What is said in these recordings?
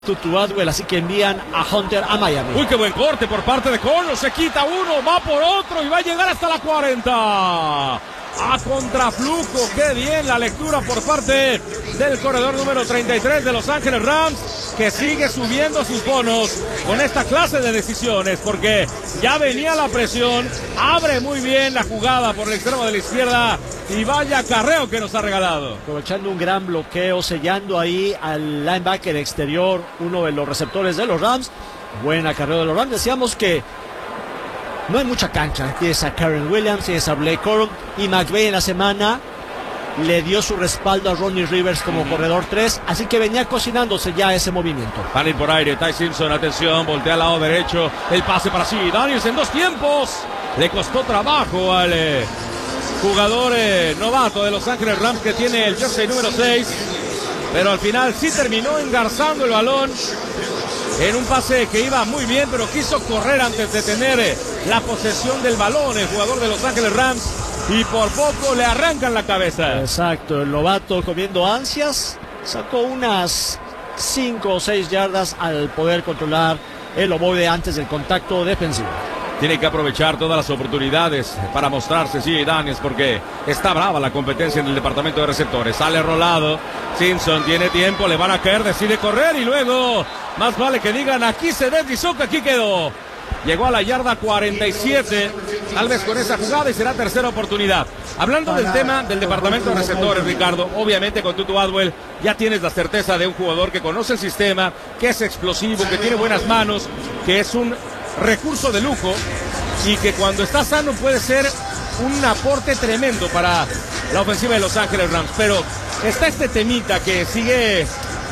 Tutu Atwell, así que envían a Hunter a Miami. Uy, qué buen corte por parte de Connor. Se quita uno, va por otro y va a llegar hasta la 40. A contraflujo, qué bien la lectura por parte del corredor número 33 de Los Ángeles Rams, que sigue subiendo sus bonos con esta clase de decisiones, porque ya venía la presión, abre muy bien la jugada por el extremo de la izquierda y vaya acarreo que nos ha regalado. Aprovechando un gran bloqueo, sellando ahí al linebacker exterior, uno de los receptores de los Rams. Buen acarreo de los Rams. Decíamos que no hay mucha cancha. Tienes a Karen Williams, tienes a Blake Corum, y McVay en la semana le dio su respaldo a Ronnie Rivers como corredor 3, así que venía cocinándose ya ese movimiento. Van a ir por aire, Ty Simpson, atención, voltea al lado derecho, el pase para sí, Daniels en 2 tiempos, le costó trabajo al jugador novato de Los Ángeles Rams, que tiene el jersey número 6, pero al final sí terminó engarzando el balón en un pase que iba muy bien, pero quiso correr antes de tener la posesión del balón el jugador de Los Ángeles Rams, y por poco le arrancan la cabeza. Exacto, el novato comiendo ansias, sacó unas 5 o 6 yardas al poder controlar el ovoide antes del contacto defensivo. Tiene que aprovechar todas las oportunidades para mostrarse, sí, Daniels, porque está brava la competencia en el departamento de receptores. Sale rolado, Simpson tiene tiempo, le van a caer, decide correr y luego más vale que digan aquí se deslizó que aquí quedó. Llegó a la yarda 47, tal vez con esa jugada, y será tercera oportunidad. Hablando del tema del departamento de receptores, Ricardo, obviamente con Tutu Atwell ya tienes la certeza de un jugador que conoce el sistema, que es explosivo, que tiene buenas manos, que es un recurso de lujo y que cuando está sano puede ser un aporte tremendo para la ofensiva de Los Ángeles Rams. Pero está este temita que sigue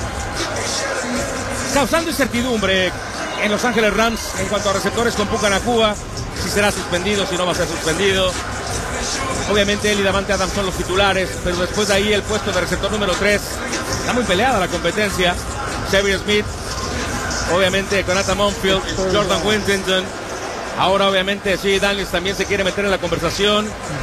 causando incertidumbre en Los Ángeles Rams en cuanto a receptores con Puka Nacua, si será suspendido, si no va a ser suspendido. Obviamente él y Davante Adams son los titulares, pero después de ahí el puesto de receptor número 3 está muy peleada la competencia. Xavier Smith, obviamente Conata Monfield, Jordan Whittington. Ahora obviamente sí, Daniels también se quiere meter en la conversación.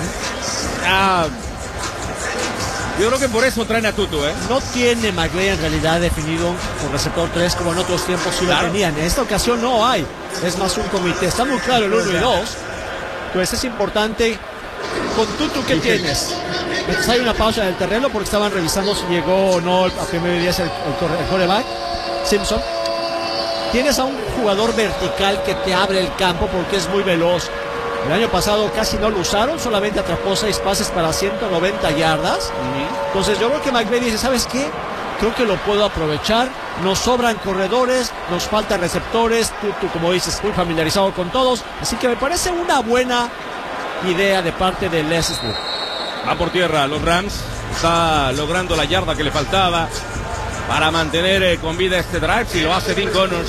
Yo creo que por eso traen a Tutu, No tiene McVay en realidad definido por receptor 3 como en otros tiempos sí lo tenían. En esta ocasión no hay. Es más un comité. Está muy claro el 1 y 2. Pues es importante. Con Tutu, ¿qué tienes? Entonces hay una pausa en el terreno porque estaban revisando si llegó o no a primer día el quarterback Simpson. Tienes a un jugador vertical que te abre el campo porque es muy veloz. El año pasado casi no lo usaron, solamente atrapó 6 pases para 190 yardas. Entonces yo creo que McVay dice, ¿sabes qué? Creo que lo puedo aprovechar. Nos sobran corredores, nos faltan receptores. Tutu, como dices, muy familiarizado con todos. Así que me parece una buena idea de parte de Les Smith. Va por tierra los Rams. Está logrando la yarda que le faltaba para mantener con vida este drive. Si lo hace Dean Connors,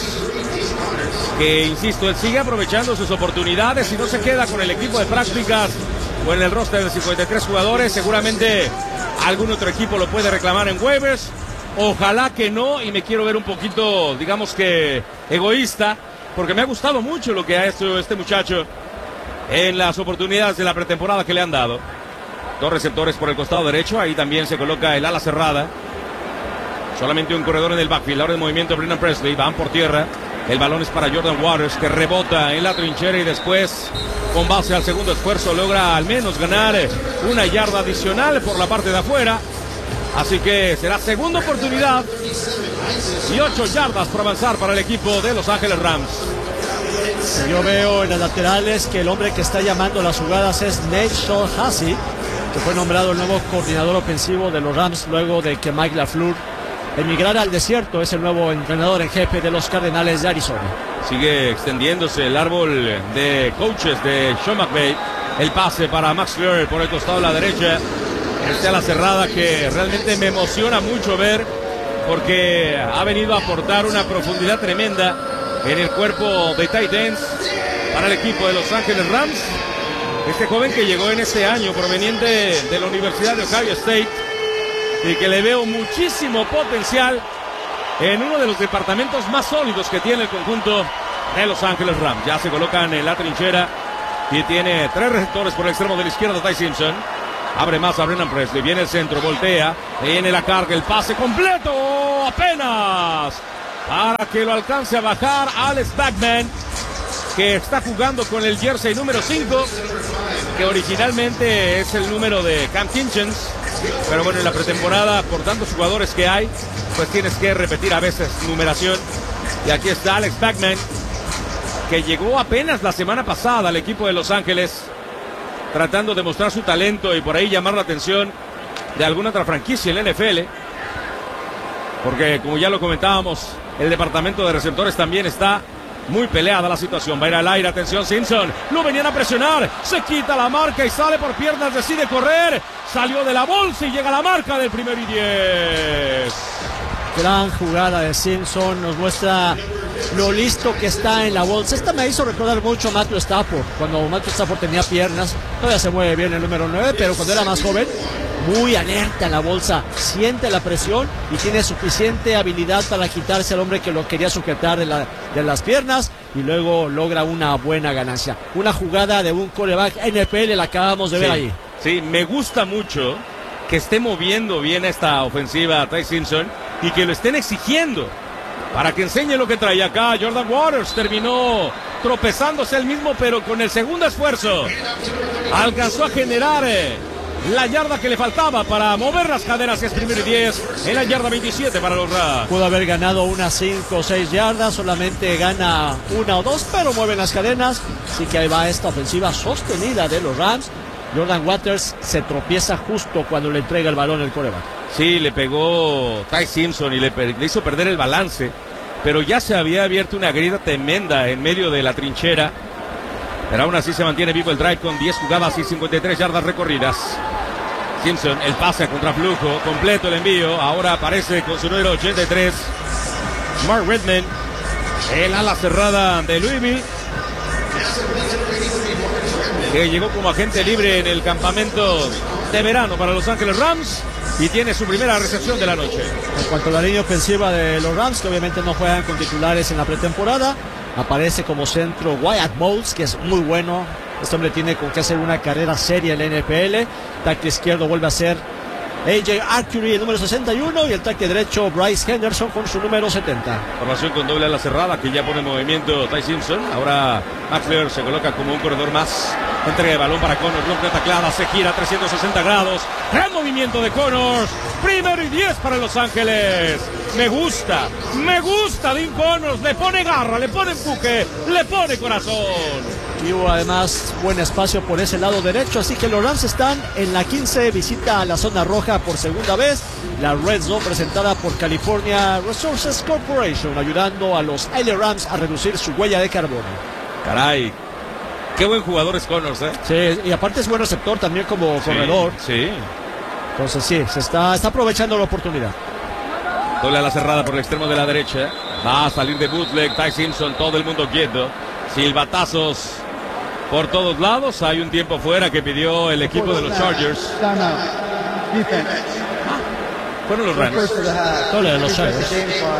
que insisto, él sigue aprovechando sus oportunidades y no se queda con el equipo de prácticas o en el roster de 53 jugadores. Seguramente algún otro equipo lo puede reclamar en waivers. Ojalá que no, y me quiero ver un poquito, digamos que egoísta, porque me ha gustado mucho lo que ha hecho este muchacho en las oportunidades de la pretemporada que le han dado. 2 receptores por el costado derecho, ahí también se coloca el ala cerrada. Solamente un corredor en el backfield. Ahora el movimiento de Brennan Presley. Van por tierra. El balón es para Jordan Waters, que rebota en la trinchera y después, con base al segundo esfuerzo, logra al menos ganar una yarda adicional por la parte de afuera. Así que será segunda oportunidad y 8 yardas por avanzar para el equipo de Los Ángeles Rams. Yo veo en las laterales que el hombre que está llamando las jugadas es Nate Shaw-Hassie, que fue nombrado el nuevo coordinador ofensivo de los Rams luego de que Mike LaFleur emigrara al desierto. Es el nuevo entrenador en jefe de los Cardenales de Arizona. Sigue extendiéndose el árbol de coaches de Sean McVay. El pase para Max Fleur por el costado de la derecha. Esta es la cerrada que realmente me emociona mucho ver, porque ha venido a aportar una profundidad tremenda en el cuerpo de tight ends para el equipo de Los Ángeles Rams. Este joven que llegó en este año proveniente de la Universidad de Ohio State y que le veo muchísimo potencial en uno de los departamentos más sólidos que tiene el conjunto de Los Ángeles Rams. Ya se colocan en la trinchera y tiene 3 receptores por el extremo de la izquierda. Ty Simpson abre más a Brennan Presley, viene el centro, voltea, viene la carga, el pase completo, apenas para que lo alcance a bajar Alex Bachman, que está jugando con el jersey número 5, que originalmente es el número de Cam Kinchens, pero bueno, en la pretemporada, por tantos jugadores que hay, pues tienes que repetir a veces numeración. Y aquí está Alex Bachman, que llegó apenas la semana pasada al equipo de Los Ángeles, tratando de mostrar su talento y por ahí llamar la atención de alguna otra franquicia en la NFL, porque como ya lo comentábamos, el departamento de receptores también está muy peleada la situación. Va a ir al aire, atención Simpson, lo venían a presionar, se quita la marca y sale por piernas, decide correr, salió de la bolsa y llega a la marca del 1º y 10. Gran jugada de Simpson, nos muestra lo listo que está en la bolsa. Esta me hizo recordar mucho a Matthew Stafford, cuando Matthew Stafford tenía piernas, todavía se mueve bien el número 9, pero cuando era más joven, muy alerta en la bolsa, siente la presión y tiene suficiente habilidad para quitarse al hombre que lo quería sujetar de las piernas, y luego logra una buena ganancia. Una jugada de un quarterback NFL, la acabamos de ver ahí. Sí, me gusta mucho que esté moviendo bien esta ofensiva a Ty Simpson y que lo estén exigiendo para que enseñe lo que trae acá. Jordan Waters terminó tropezándose él mismo, pero con el segundo esfuerzo alcanzó a generar la yarda que le faltaba para mover las cadenas, que es 1º y 10 en la yarda 27 para los Rams. Pudo haber ganado unas 5 o 6 yardas, solamente gana 1 o 2, pero mueven las cadenas, así que ahí va esta ofensiva sostenida de los Rams. Jordan Waters se tropieza justo cuando le entrega el balón el quarterback. Sí, le pegó Ty Simpson y le hizo perder el balance, pero ya se había abierto una grieta tremenda en medio de la trinchera, pero aún así se mantiene vivo el drive con 10 jugadas y 53 yardas recorridas. Simpson, el pase a contraflujo, completo el envío, ahora aparece con su número 83, Mark Redmond, el ala cerrada de Louisville, que llegó como agente libre en el campamento de verano para Los Ángeles Rams y tiene su primera recepción de la noche. En cuanto a la línea ofensiva de los Rams, que obviamente no juegan con titulares en la pretemporada, aparece como centro Wyatt Bowles, que es muy bueno. Este hombre tiene con que hacer una carrera seria en la NFL. Tackle izquierdo vuelve a ser AJ Arcuri, el número 61, y el tackle derecho Bryce Henderson con su número 70. Formación con doble ala cerrada que ya pone en movimiento Ty Simpson. Ahora Maxler se coloca como un corredor más. Entrega de balón para Connors, rompe taclada, se gira 360 grados. Gran movimiento de Connors. 1º y 10 para Los Ángeles. Me gusta Dean Connors. Le pone garra, le pone empuje, le pone corazón. Y hubo además buen espacio por ese lado derecho, así que los Rams están en la 15, visita a la zona roja por segunda vez, la Red Zone presentada por California Resources Corporation, ayudando a los LA Rams a reducir su huella de carbono. Caray, qué buen jugador es Connors, ¿eh? Sí, y aparte es buen receptor también como corredor. Sí. Entonces sí, se está aprovechando la oportunidad. Doble a la cerrada por el extremo de la derecha, va a salir de bootleg Ty Simpson, todo el mundo quieto, silbatazos por todos lados. Hay un tiempo fuera que pidió el equipo de los Chargers. Fueron los Rams. Doble de los Chargers.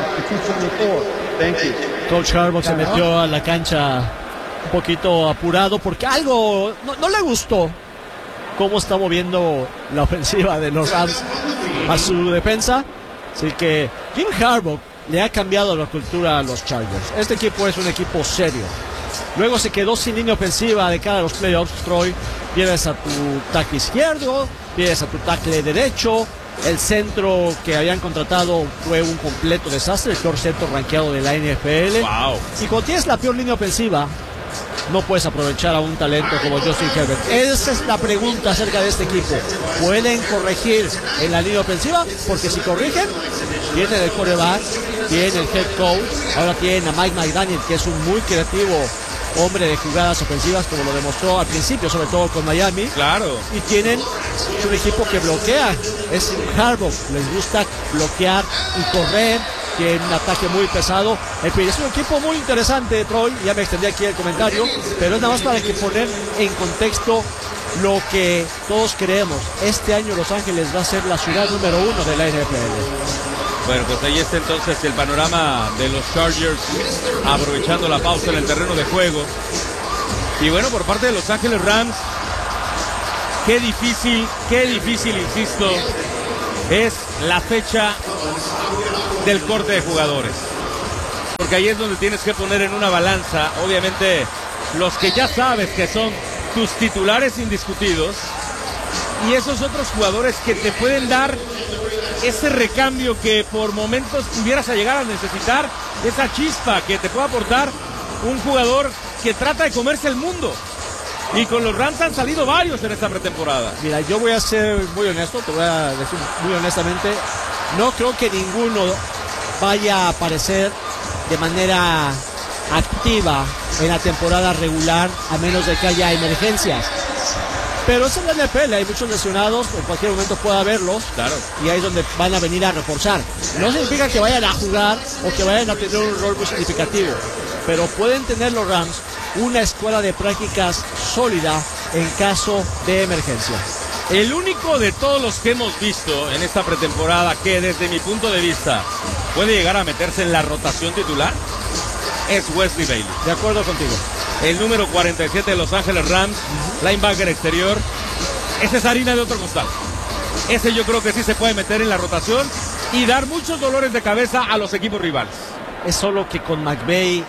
Coach Harbaugh se metió a la cancha un poquito apurado porque algo no le gustó cómo está moviendo la ofensiva de los Rams a su defensa. Así que Jim Harbaugh le ha cambiado la cultura a los Chargers. Este equipo es un equipo serio. Luego se quedó sin línea ofensiva de cara a los playoffs, Troy. Pierdes a tu tackle izquierdo, pierdes a tu tackle derecho. El centro que habían contratado fue un completo desastre, el peor centro rankeado de la NFL. Wow. Y cuando tienes la peor línea ofensiva, no puedes aprovechar a un talento como Justin Herbert. Esa es la pregunta acerca de este equipo. ¿Pueden corregir en la línea ofensiva? Porque si corrigen, tienen el quarterback, tienen el head coach, ahora tienen a Mike McDaniel, que es un muy creativo hombre de jugadas ofensivas, como lo demostró al principio, sobre todo con Miami. Claro. Y tienen un equipo que bloquea. Es Harbaugh, les gusta bloquear y correr. Tiene un ataque muy pesado. Es un equipo muy interesante, Troy. Ya me extendí aquí el comentario, pero es nada más para que poner en contexto lo que todos creemos. Este año Los Ángeles va a ser la ciudad número 1 de la NFL. Bueno, pues ahí está entonces el panorama de los Chargers, aprovechando la pausa en el terreno de juego. Y bueno, por parte de Los Ángeles Rams, qué difícil, insisto, es la fecha del corte de jugadores. porque ahí es donde tienes que poner en una balanza, obviamente, los que ya sabes que son tus titulares indiscutidos y esos otros jugadores que te pueden dar ese recambio que por momentos pudieras llegar a necesitar, esa chispa que te puede aportar un jugador que trata de comerse el mundo. Y con los Rams han salido varios en esta pretemporada. Mira, yo voy a ser muy honesto, te voy a decir muy honestamente, no creo que ninguno vaya a aparecer de manera activa en la temporada regular, a menos de que haya emergencias. Pero es en la NFL, hay muchos lesionados, en cualquier momento puede haberlos. Claro. Y ahí es donde van a venir a reforzar. No significa que vayan a jugar o que vayan a tener un rol muy significativo, pero pueden tener los Rams una escuela de prácticas sólida en caso de emergencia. El único de todos los que hemos visto en esta pretemporada que desde mi punto de vista puede llegar a meterse en la rotación titular es Wesley Bailey. De acuerdo contigo. El número 47 de Los Ángeles Rams, linebacker exterior. Ese es harina de otro costal. Ese yo creo que sí se puede meter en la rotación y dar muchos dolores de cabeza a los equipos rivales. Es solo que con McVay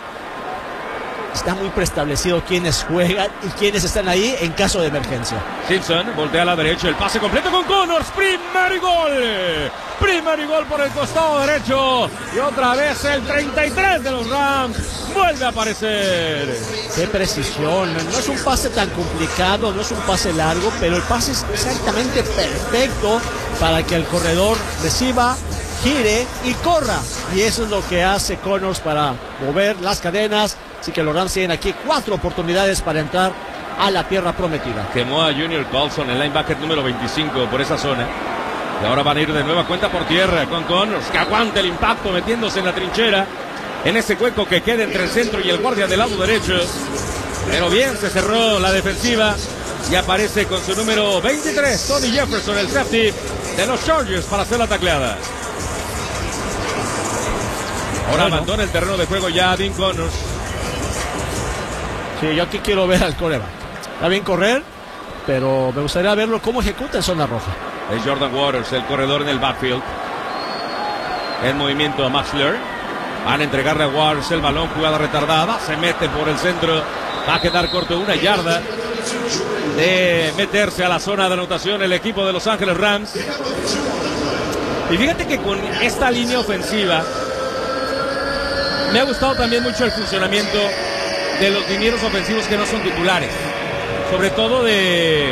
está muy preestablecido quiénes juegan y quiénes están ahí en caso de emergencia. Simpson voltea a la derecha, el pase completo con Connors, primer y gol. Primer y gol por el costado derecho. Y otra vez el 33 de los Rams vuelve a aparecer. Qué precisión. No es un pase tan complicado, no es un pase largo, pero el pase es exactamente perfecto para que el corredor reciba, gire y corra. Y eso es lo que hace Connors para mover las cadenas. Así que los Rams tienen aquí 4 oportunidades para entrar a la tierra prometida. Quemó a Junior Colson, el linebacker número 25 por esa zona. Y ahora van a ir de nueva cuenta por tierra con Connors, que aguante el impacto metiéndose en la trinchera, en ese hueco que queda entre el centro y el guardia del lado derecho. Pero bien, se cerró la defensiva y aparece con su número 23, Tony Jefferson, el safety de los Chargers, para hacer la tacleada. Ahora abandona el terreno de juego ya Dean Connors. Sí, yo aquí quiero ver al quarterback. Está bien correr, pero me gustaría verlo cómo ejecuta en zona roja. Es Jordan Waters, el corredor en el backfield. En movimiento a Max Lear. Van a entregarle a Waters el balón, jugada retardada. Se mete por el centro. Va a quedar corto, 1 yarda de meterse a la zona de anotación el equipo de Los Ángeles Rams. Y fíjate que con esta línea ofensiva me ha gustado también mucho el funcionamiento de los linieros ofensivos que no son titulares. Sobre todo de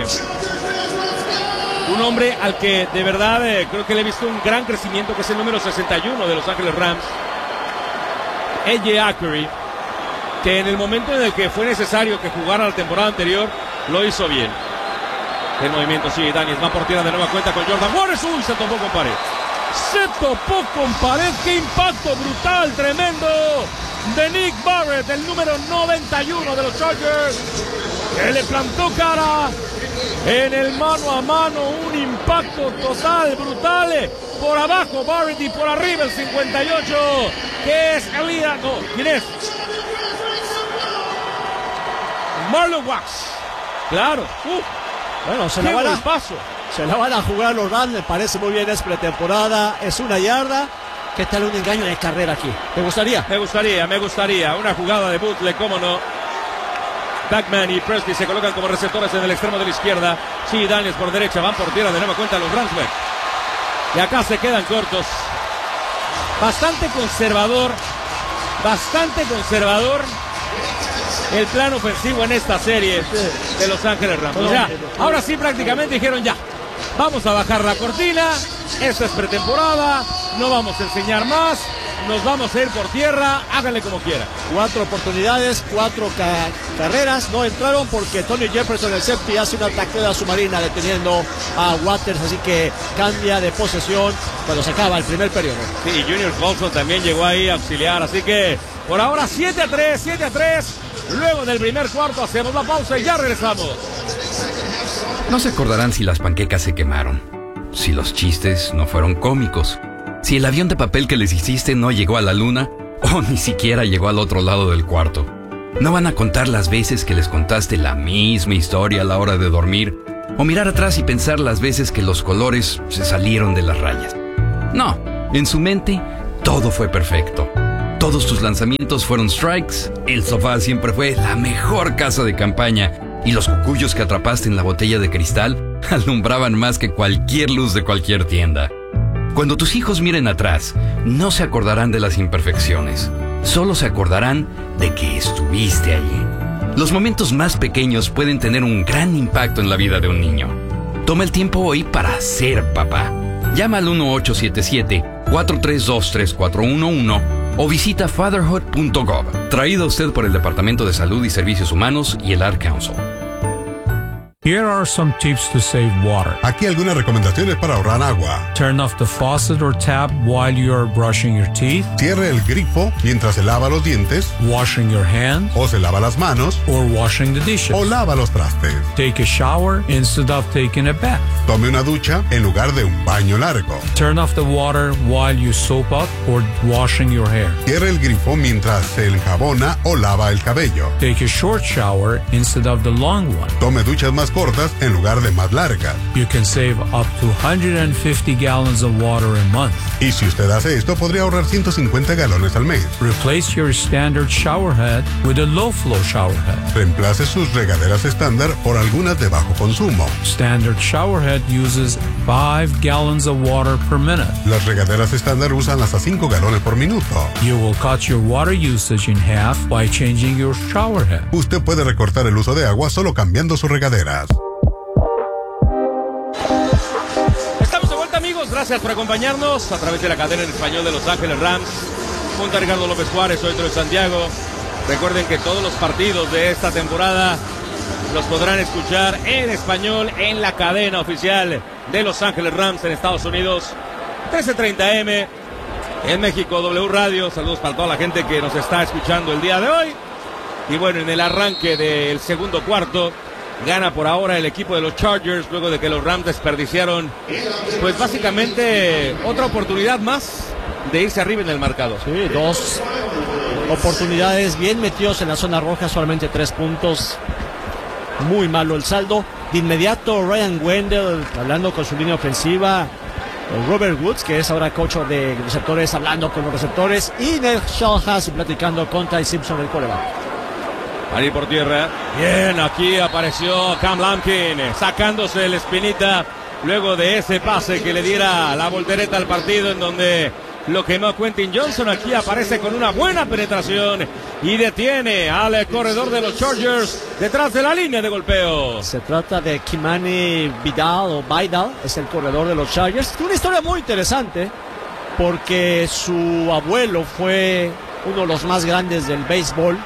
un hombre al que de verdad creo que le he visto un gran crecimiento, que es el número 61 de Los Ángeles Rams, A.J. Ackery, que en el momento en el que fue necesario que jugara la temporada anterior, lo hizo bien. El movimiento sigue Daniels, va por tierra de nueva cuenta con Jordan Waters. Uy, se topó con pared. Se topó con pared, qué impacto brutal, tremendo, de Nick Barrett, el número 91 de los Chargers, que le plantó cara en el mano a mano. Un impacto total, brutal, por abajo Barrett y por arriba el 58, que es Elías, no, ¿quién es? Marlon Wax, claro. Bueno, se la van a paso. Se la van a jugar los Rams, me parece muy bien, es pretemporada, es 1 yarda. ¿Qué tal un engaño de carrera aquí? ¿Te gustaría? Me gustaría. Una jugada de bootleg, cómo no. Backman y Presley se colocan como receptores en el extremo de la izquierda. Sí, Daniels por derecha, van por tierra de nueva cuenta los Rams. Y acá se quedan cortos. Bastante conservador el plan ofensivo en esta serie de Los Ángeles Rams. O sea, ahora sí prácticamente dijeron ya, vamos a bajar la cortina, esta es pretemporada, no vamos a enseñar más, nos vamos a ir por tierra, háganle como quieran. 4 oportunidades, 4 carreras, no entraron porque Tony Jefferson, el safety, hace una tacleada submarina deteniendo a Waters, así que cambia de posesión cuando se acaba el primer periodo. Sí, Junior Colson también llegó ahí a auxiliar, así que por ahora 7-3. Luego del primer cuarto hacemos la pausa y ya regresamos. No se acordarán si las panquecas se quemaron, si los chistes no fueron cómicos, si el avión de papel que les hiciste no llegó a la luna o ni siquiera llegó al otro lado del cuarto. No van a contar las veces que les contaste la misma historia a la hora de dormir o mirar atrás y pensar las veces que los colores se salieron de las rayas. No, en su mente todo fue perfecto. todos tus lanzamientos fueron strikes, el sofá siempre fue la mejor casa de campaña y los cucuyos que atrapaste en la botella de cristal alumbraban más que cualquier luz de cualquier tienda. Cuando tus hijos miren atrás, no se acordarán de las imperfecciones, solo se acordarán de que estuviste allí. Los momentos más pequeños pueden tener un gran impacto en la vida de un niño. Toma el tiempo hoy para ser papá. Llama al 1877-432-3411 o visita fatherhood.gov. Traído a usted por el Departamento de Salud y Servicios Humanos y el Ad Council. Here are some tips to save water. Aquí algunas recomendaciones para ahorrar agua. Turn off the faucet or tap while you are brushing your teeth. Cierre el grifo mientras se lava los dientes, Washing your hands o se lava las manos, or washing the dishes. o lava los trastes. Take a shower instead of taking a bath. Tome una ducha en lugar de un baño largo. Turn off the water while you soap up or washing your hair. Cierre el grifo mientras se enjabona o lava el cabello. Take a short shower instead of the long one. Tome duchas más cortas en lugar de más largas. You can save up to 150 gallons of water a month. Y si usted hace esto, podría ahorrar 150 galones al mes. Replace your standard shower head with a low flow shower head. Reemplace sus regaderas estándar por algunas de bajo consumo. Standard shower head uses 5 gallons of water per minute. Las regaderas estándar usan hasta 5 galones por minuto. You will cut your water usage in half by changing your shower head. Usted puede recortar el uso de agua solo cambiando sus regaderas. Estamos de vuelta, amigos. Gracias por acompañarnos a través de la cadena en español de Los Ángeles Rams. Junto a Ricardo López Juárez, soy Troy Santiago. Recuerden que todos los partidos de esta temporada los podrán escuchar en español en la cadena oficial de Los Ángeles Rams en Estados Unidos. 13:30 AM. En México, W Radio. Saludos para toda la gente que nos está escuchando el día de hoy. Y bueno, en el arranque del segundo cuarto, gana por ahora el equipo de los Chargers, luego de que los Rams desperdiciaron, pues básicamente otra oportunidad más de irse arriba en el marcador. Sí, 2 oportunidades bien metidos en la zona roja, solamente 3 puntos. Muy malo el saldo. De inmediato Ryan Wendell hablando con su línea ofensiva. Robert Woods, que es ahora coach de receptores, hablando con los receptores. Y Ned Shawhass platicando con Ty Simpson, el quarterback. Ahí por tierra. Bien, aquí apareció Cam Lampkin, sacándose el espinita luego de ese pase que le diera la voltereta al partido, en donde lo quemó Quentin Johnson. Aquí aparece con una buena penetración y detiene al corredor de los Chargers detrás de la línea de golpeo. Se trata de Kimani Vidal, es el corredor de los Chargers. Una historia muy interesante porque su abuelo fue uno de los más grandes del béisbol,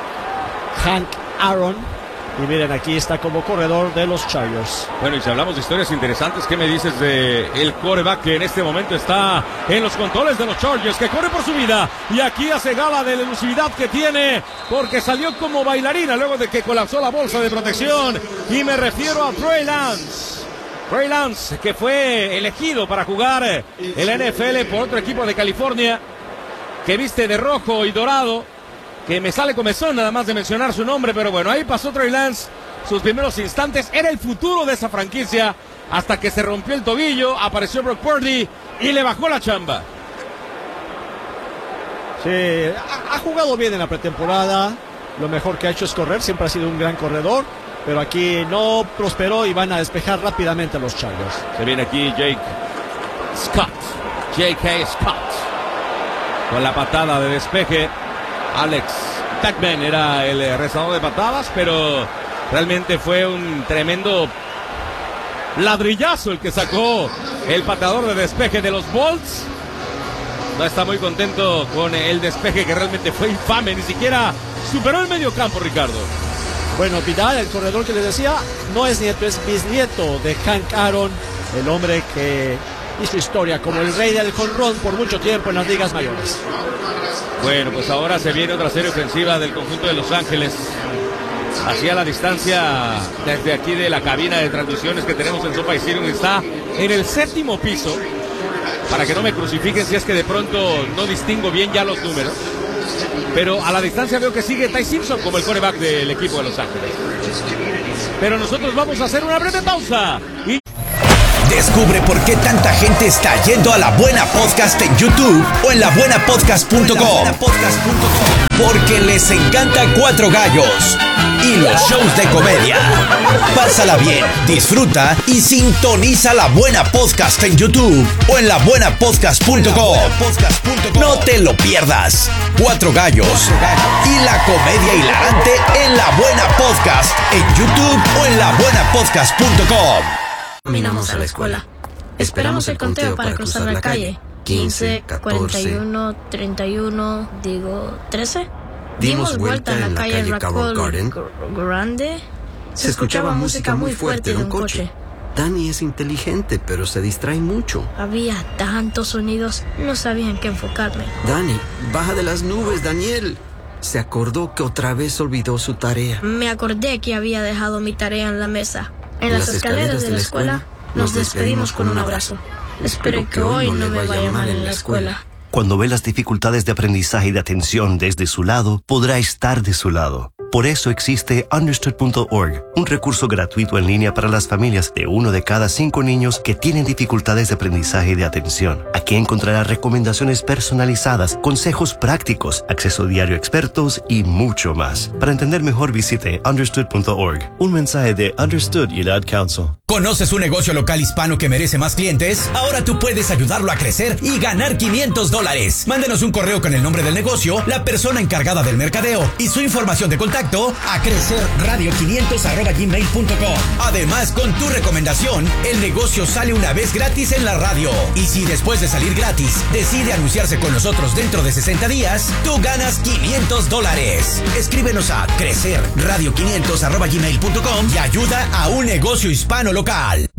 Hank Aaron, y miren, aquí está como corredor de los Chargers. Bueno, y si hablamos de historias interesantes, ¿qué me dices de el quarterback que en este momento está en los controles de los Chargers, que corre por su vida y aquí hace gala de la elusividad que tiene, porque salió como bailarina luego de que colapsó la bolsa de protección? Y me refiero a Trey Lance. Trey Lance, que fue elegido para jugar el NFL por otro equipo de California, que viste de rojo y dorado, que me sale comezón nada más de mencionar su nombre, pero bueno, ahí pasó Trey Lance sus primeros instantes. Era el futuro de esa franquicia hasta que se rompió el tobillo, apareció Brock Purdy y le bajó la chamba. Sí, ha jugado bien en la pretemporada. Lo mejor que ha hecho es correr, siempre ha sido un gran corredor, pero aquí no prosperó y van a despejar rápidamente a los Chargers. Se viene aquí J.K. Scott con la patada de despeje. Alex Tuckman era el rezador de patadas, pero realmente fue un tremendo ladrillazo el que sacó el pateador de despeje de los Bolts. No está muy contento con el despeje, que realmente fue infame, ni siquiera superó el medio campo, Ricardo. Bueno, Vidal, el corredor que les decía, no es nieto, es bisnieto de Hank Aaron, el hombre que hizo historia como el rey del jonrón por mucho tiempo en las ligas mayores. Bueno, pues ahora se viene otra serie ofensiva del conjunto de Los Ángeles. Hacia la distancia desde aquí de la cabina de transmisiones que tenemos en SoFi Stadium, está en el 7º piso, para que no me crucifiquen si es que de pronto no distingo bien ya los números. Pero a la distancia veo que sigue Ty Simpson como el quarterback del equipo de Los Ángeles. Pero nosotros vamos a hacer una breve pausa. Descubre por qué tanta gente está yendo a La Buena Podcast en YouTube o en labuenapodcast.com. Porque les encanta Cuatro Gallos y los shows de comedia. Pásala bien, disfruta y sintoniza La Buena Podcast en YouTube o en labuenapodcast.com. No te lo pierdas. Cuatro Gallos y la comedia hilarante en La Buena Podcast en YouTube o en labuenapodcast.com. Caminamos a la escuela. Esperamos el conteo para cruzar la calle. 15, 41, 31, 13. Dimos vuelta en la calle Raccoon Garden. Grande. Se escuchaba música muy fuerte de un coche. Danny es inteligente, pero se distrae mucho. Había tantos sonidos, no sabía en qué enfocarme. Danny, baja de las nubes, Daniel. Se acordó que otra vez olvidó su tarea. Me acordé que había dejado mi tarea en la mesa. En las escaleras de la escuela nos despedimos con un abrazo. Espero que hoy no me vaya mal en la escuela. Cuando ve las dificultades de aprendizaje y de atención desde su lado, podrá estar de su lado. Por eso existe Understood.org, un recurso gratuito en línea para las familias de 1 de cada 5 niños que tienen dificultades de aprendizaje y de atención. Aquí encontrará recomendaciones personalizadas, consejos prácticos, acceso diario a expertos y mucho más. Para entender mejor, visite Understood.org. Un mensaje de Understood y el Ad Council. ¿Conoces un negocio local hispano que merece más clientes? Ahora tú puedes ayudarlo a crecer y ganar $500. Mándenos un correo con el nombre del negocio, la persona encargada del mercadeo y su información de contacto a crecerradio500@gmail.com. Además, con tu recomendación, el negocio sale una vez gratis en la radio. Y si después de salir gratis decide anunciarse con nosotros dentro de 60 días, tú ganas $500. Escríbenos a crecerradio500@gmail.com y ayuda a un negocio hispano local.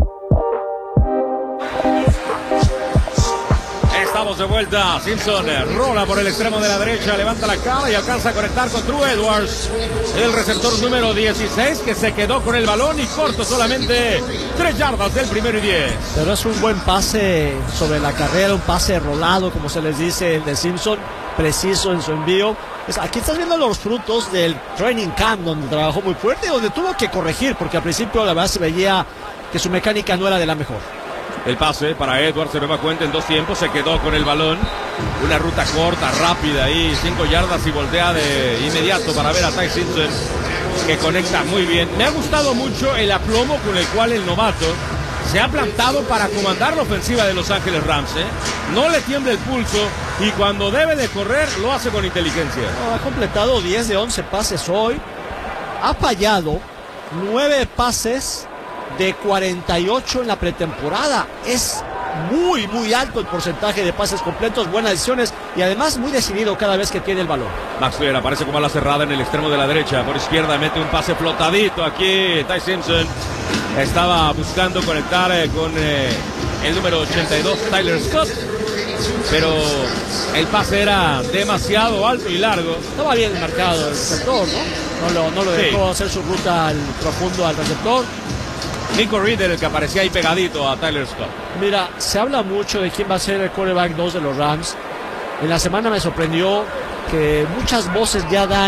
Estamos de vuelta. Simpson rola por el extremo de la derecha, levanta la cara y alcanza a conectar con True Edwards, el receptor número 16, que se quedó con el balón y corto solamente 3 yardas del primero y 10. Pero es un buen pase sobre la carrera, un pase rolado, como se les dice, de Simpson, preciso en su envío. Aquí estás viendo los frutos del training camp, donde trabajó muy fuerte y donde tuvo que corregir, porque al principio la verdad se veía que su mecánica no era de la mejor. El pase para Edwards, se nueva cuenta en 2 tiempos, se quedó con el balón. Una ruta corta, rápida ahí, 5 yardas y voltea de inmediato para ver a Ty Simpson, que conecta muy bien. Me ha gustado mucho el aplomo con el cual el novato se ha plantado para comandar la ofensiva de Los Ángeles Rams. No le tiembla el pulso y cuando debe de correr lo hace con inteligencia. Ha completado 10 de 11 pases hoy. Ha fallado 9 pases de 48 en la pretemporada. Es muy, muy alto el porcentaje de pases completos, buenas decisiones y además muy decidido cada vez que tiene el balón. Maxwell aparece como a la cerrada en el extremo de la derecha. Por izquierda mete un pase flotadito aquí. Ty Simpson estaba buscando conectar con el número 82, Tyler Scott, pero el pase era demasiado alto y largo. Estaba bien marcado el receptor, ¿no? No lo dejó hacer su ruta al profundo al receptor. Nico Reader, el que aparecía ahí pegadito a Tyler Scott. Mira, se habla mucho de quién va a ser el quarterback 2 de los Rams. En la semana me sorprendió que muchas voces ya dan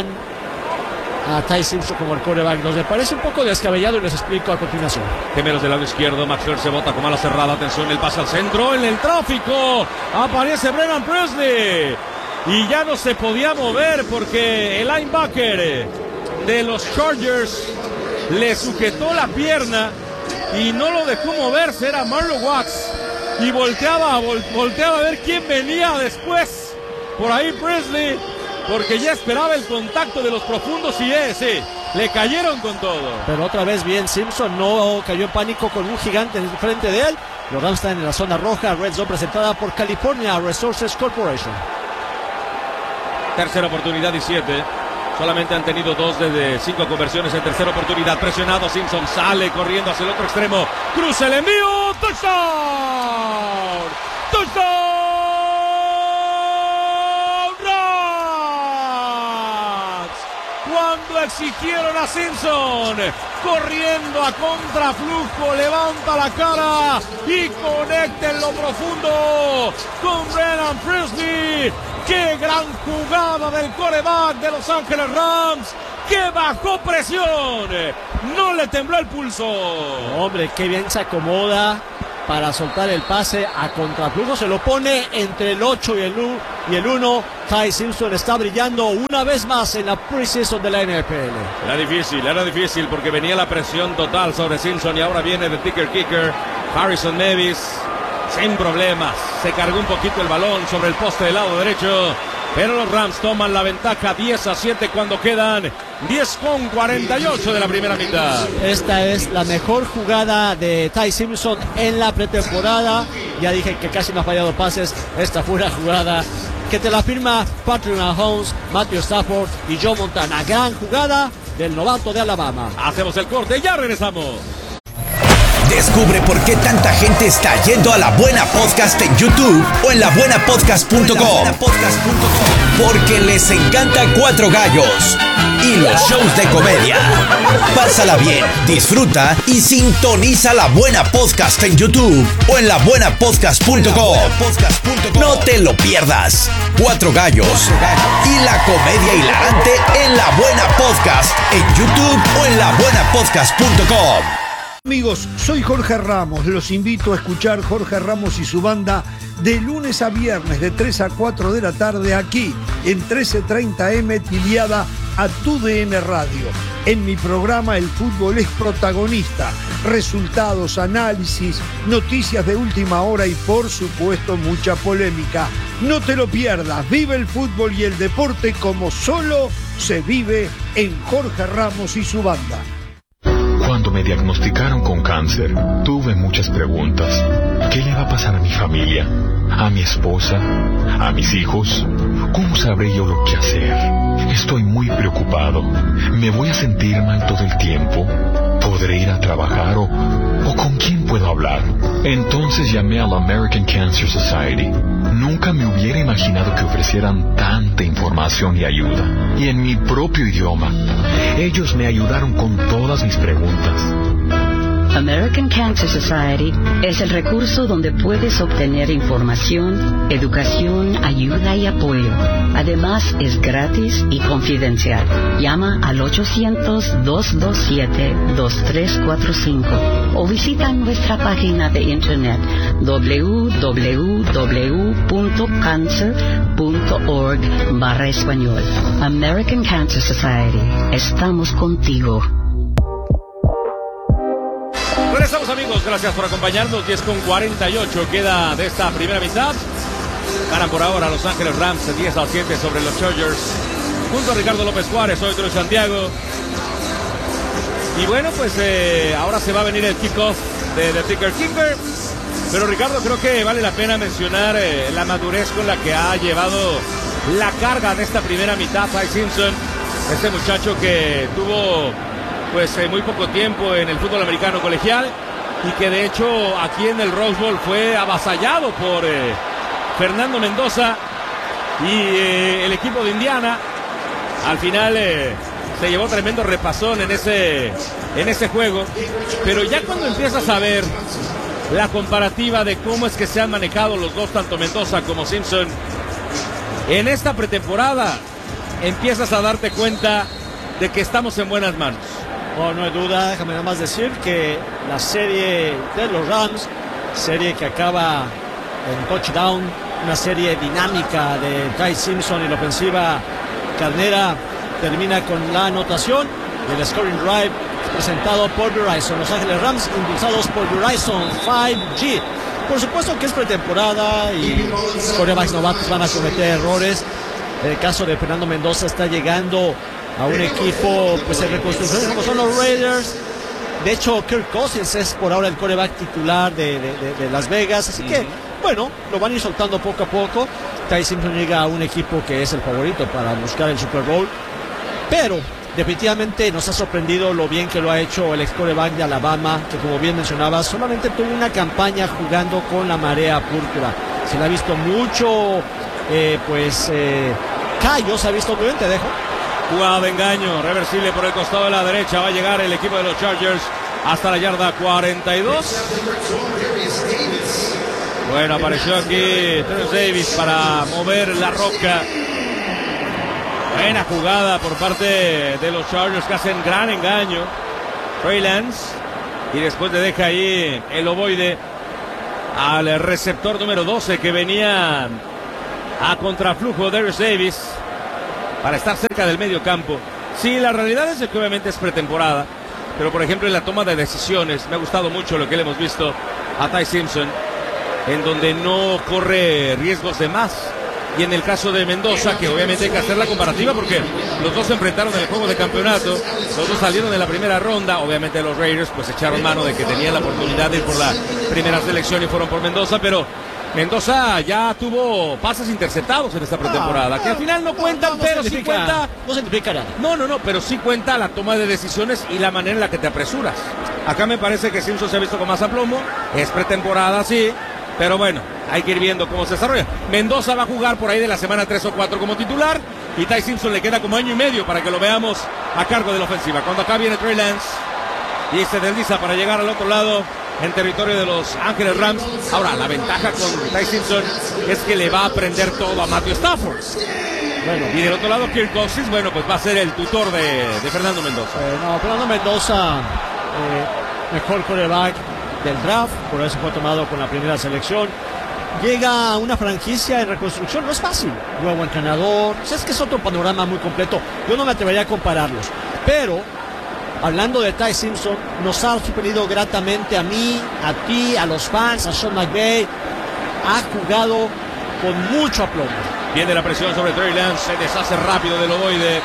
a Ty Simpson como el quarterback 2. Me parece un poco descabellado y les explico a continuación. Gemelos del lado izquierdo, Maxwell se bota como a la cerrada. Atención, el pase al centro, en el tráfico. Aparece Brennan Presley. Y ya no se podía mover porque el linebacker de los Chargers le sujetó la pierna y no lo dejó moverse. Era Marlon Wax y volteaba a ver quién venía después. Por ahí Presley, porque ya esperaba el contacto de los profundos y le cayeron con todo. Pero otra vez bien, Simpson no cayó en pánico con un gigante en frente de él. Los Rams están en la zona roja, Red Zone presentada por California Resources Corporation. Tercera oportunidad y 7. Solamente han tenido 2 desde 5 conversiones en tercera oportunidad. Presionado, Simpson sale corriendo hacia el otro extremo. Cruza el envío. ¡Touchdown! ¡Touchdown! ¡Rams! Cuando exigieron a Simpson, corriendo a contraflujo, levanta la cara y conecta en lo profundo con Brennan Presley. ¡Qué gran jugada del quarterback de Los Ángeles Rams! que bajó presión. No le tembló el pulso. Hombre, qué bien se acomoda para soltar el pase a contraflujo. Se lo pone entre el 8 y el 1. Ty Simpson está brillando una vez más en la preseason de la NFL. Era difícil porque venía la presión total sobre Simpson y ahora viene de kicker Harrison Davis sin problemas. Se cargó un poquito el balón sobre el poste del lado derecho, pero los Rams toman la ventaja 10-7 cuando quedan 10:48 de la primera mitad. Esta es la mejor jugada de Ty Simpson en la pretemporada. Ya dije que casi no ha fallado pases. Esta fue una jugada que te la firma Patrick Mahomes, Matthew Stafford y Joe Montana. Gran jugada del novato de Alabama. Hacemos el corte y ya regresamos. Descubre por qué tanta gente está yendo a La Buena Podcast en YouTube o en labuenapodcast.com. Porque les encanta Cuatro Gallos y los shows de comedia. Pásala bien, disfruta y sintoniza La Buena Podcast en YouTube o en labuenapodcast.com. No te lo pierdas. Cuatro Gallos y la comedia hilarante en La Buena Podcast en YouTube o en labuenapodcast.com. Amigos, soy Jorge Ramos. Los invito a escuchar Jorge Ramos y su banda de lunes a viernes de 3 a 4 de la tarde aquí en 1330M Tiliada a TUDN Radio. En mi programa el fútbol es protagonista. Resultados, análisis, noticias de última hora y por supuesto mucha polémica. No te lo pierdas. Vive el fútbol y el deporte como solo se vive en Jorge Ramos y su banda. Cuando me diagnosticaron con cáncer, tuve muchas preguntas. ¿Qué le va a pasar a mi familia? ¿A mi esposa? ¿A mis hijos? ¿Cómo sabré yo lo que hacer? Estoy muy preocupado. ¿Me voy a sentir mal todo el tiempo? ¿Podré ir a trabajar o con quién puedo hablar? Entonces llamé a la American Cancer Society. Nunca me hubiera imaginado que ofrecieran tanta información y ayuda. Y en mi propio idioma. Ellos me ayudaron con todas mis preguntas. American Cancer Society es el recurso donde puedes obtener información, educación, ayuda y apoyo. Además, es gratis y confidencial. Llama al 800-227-2345 o visita nuestra página de internet www.cancer.org/español. American Cancer Society. Estamos contigo. Regresamos, amigos, gracias por acompañarnos. 10:48 queda de esta primera mitad. Ganan por ahora Los Ángeles Rams 10-7 sobre los Chargers. Junto a Ricardo López Juárez, soy Troy Santiago. Y bueno, pues ahora se va a venir el kickoff de Kicker. Pero Ricardo, creo que vale la pena mencionar la madurez con la que ha llevado la carga de esta primera mitad Ty Simpson. Este muchacho que tuvo pues muy poco tiempo en el fútbol americano colegial y que de hecho aquí en el Rose Bowl fue avasallado por Fernando Mendoza y el equipo de Indiana. Al final se llevó tremendo repasón en ese juego, pero ya cuando empiezas a ver la comparativa de cómo es que se han manejado los dos, tanto Mendoza como Simpson, en esta pretemporada empiezas a darte cuenta de que estamos en buenas manos. Oh, no hay duda, déjame nada más decir que la serie de los Rams, serie que acaba en touchdown, una serie dinámica de Ty Simpson y la ofensiva carnera, termina con la anotación del scoring drive presentado por Verizon. Los Ángeles Rams impulsados por Verizon 5G. Por supuesto que es pretemporada y quarterbacks novatos van a cometer errores. El caso de Fernando Mendoza está llegando a un equipo pues en reconstrucción como son los Raiders. De hecho, Kirk Cousins es por ahora el quarterback titular de Las Vegas, así que bueno, lo van a ir soltando poco a poco. Ty Simpson llega a un equipo que es el favorito para buscar el Super Bowl, pero definitivamente nos ha sorprendido lo bien que lo ha hecho el ex quarterback de Alabama, que como bien mencionaba, solamente tuvo una campaña jugando con la marea púrpura. Se le ha visto mucho, callo, se ha visto muy bien, te dejo. Jugada de engaño, reversible por el costado de la derecha. Va a llegar el equipo de los Chargers hasta la yarda 42. Bueno, apareció aquí Terence Davis para mover la roca. Buena jugada por parte de los Chargers que hacen gran engaño. Trey Lance. Y después le deja ahí el ovoide al receptor número 12 que venía a contraflujo, Darius Davis, para estar cerca del medio campo. Sí, la realidad es que obviamente es pretemporada, pero por ejemplo en la toma de decisiones me ha gustado mucho lo que le hemos visto a Ty Simpson, en donde no corre riesgos de más. Y en el caso de Mendoza, que obviamente hay que hacer la comparativa porque los dos se enfrentaron en el juego de campeonato, los dos salieron de la primera ronda, obviamente los Raiders pues echaron mano de que tenían la oportunidad de ir por la primera selección y fueron por Mendoza, pero Mendoza ya tuvo pases interceptados en esta pretemporada, que al final no cuentan, pero sí cuenta. No significa nada. No, pero sí cuenta la toma de decisiones y la manera en la que te apresuras. Acá me parece que Simpson se ha visto con más aplomo, es pretemporada, sí. Pero bueno, hay que ir viendo cómo se desarrolla. Mendoza va a jugar por ahí de la semana 3 o 4 como titular. Y Ty Simpson le queda como año y medio para que lo veamos a cargo de la ofensiva. Cuando acá viene Trey Lance y se desliza para llegar al otro lado en territorio de los Ángeles Rams. Ahora, la ventaja con Ty Simpson es que le va a aprender todo a Matthew Stafford. Bueno, y del otro lado Kirk Cousins, bueno, pues va a ser el tutor de Fernando Mendoza. Fernando Mendoza, mejor quarterback del draft, por eso fue tomado con la primera selección. Llega a una franquicia en reconstrucción, no es fácil. Nuevo entrenador, es que es otro panorama muy completo. Yo no me atrevería a compararlos, pero hablando de Ty Simpson, nos ha sorprendido gratamente a mí, a ti, a los fans, a Sean McVay. Ha jugado con mucho aplomo. Viene la presión sobre Trey Lance, se deshace rápido del ovoide.